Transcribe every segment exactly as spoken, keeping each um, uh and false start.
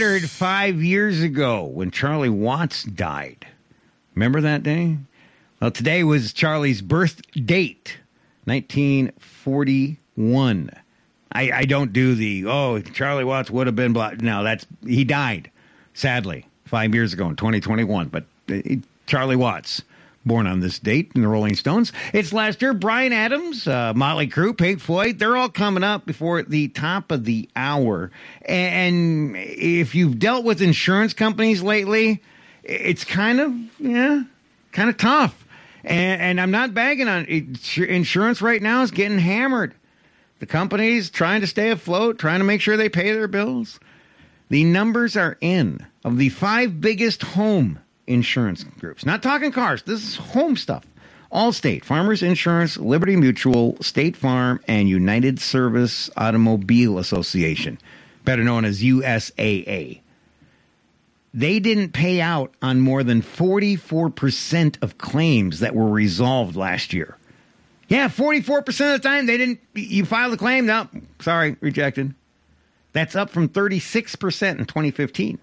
honored five years ago when Charlie Watts died. Remember that day? Well, today was Charlie's birth date, nineteen forty-one. I, I don't do the, oh, Charlie Watts would have been black. No, that's, he died, sadly, five years ago in twenty twenty-one. But uh, Charlie Watts, born on this date in the Rolling Stones. It's last year. Bryan Adams, uh, Motley Crue, Pink Floyd, they're all coming up before the top of the hour. And if you've dealt with insurance companies lately, it's kind of, yeah, kind of tough. And, and I'm not bagging on it. Insurance right now is getting hammered. The companies trying to stay afloat, trying to make sure they pay their bills. The numbers are in of the five biggest home insurance groups. Not talking cars. This is home stuff. Allstate, Farmers Insurance, Liberty Mutual, State Farm, and United Service Automobile Association, better known as U S A A. They didn't pay out on more than forty-four percent of claims that were resolved last year. Yeah, forty-four percent of the time they didn't, you filed a claim, no, sorry, rejected. That's up from thirty-six percent in twenty fifteen.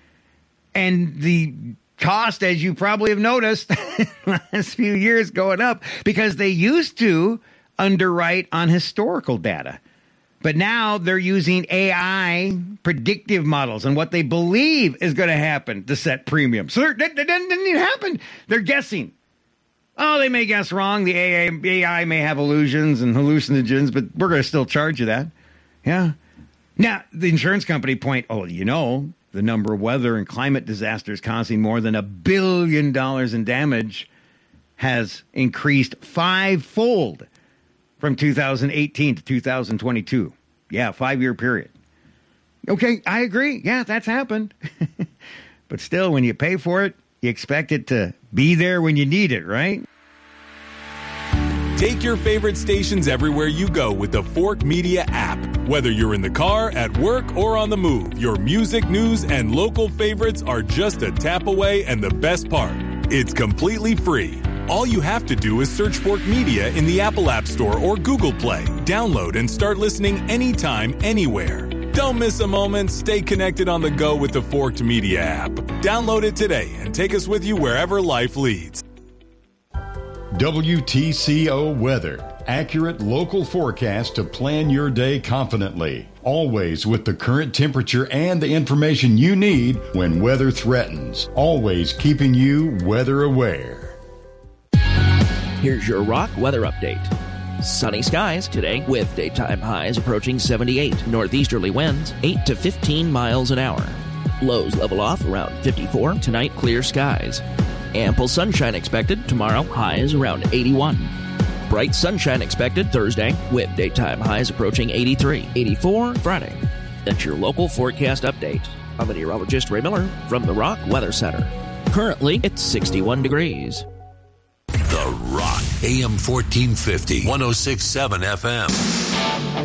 And the cost, as you probably have noticed, last few years going up because they used to underwrite on historical data. But now they're using A I predictive models and what they believe is going to happen to set premiums. So that didn't even happen. They're guessing. Oh, they may guess wrong. The A I may have illusions and hallucinogens, but we're going to still charge you that. Yeah. Now, the insurance company point, oh, you know, the number of weather and climate disasters causing more than a billion dollars in damage has increased fivefold from two thousand eighteen to two thousand twenty-two. Yeah, five-year period. Okay, I agree. Yeah, that's happened. But still, when you pay for it, you expect it to be there when you need it, right? Take your favorite stations everywhere you go with the Fork Media app. Whether you're in the car, at work, or on the move, your music, news, and local favorites are just a tap away, and the best part, it's completely free. All you have to do is search Fork Media in the Apple App Store or Google Play. Download and start listening anytime, anywhere. Don't miss a moment. Stay connected on the go with the Forked Media app. Download it today and take us with you wherever life leads. W T C O Weather. Accurate local forecast to plan your day confidently. Always with the current temperature and the information you need when weather threatens. Always keeping you weather aware. Here's your Rock weather update. Sunny skies today with daytime highs approaching seventy-eight. Northeasterly winds eight to fifteen miles an hour. Lows level off around fifty-four. Tonight, clear skies. Ample sunshine expected tomorrow, highs around eighty-one. Bright sunshine expected Thursday with daytime highs approaching eighty-three. eighty-four Friday. That's your local forecast update. I'm meteorologist Ray Miller from the Rock Weather Center. Currently, it's sixty-one degrees. The Rock, A M fourteen fifty, one oh six point seven F M.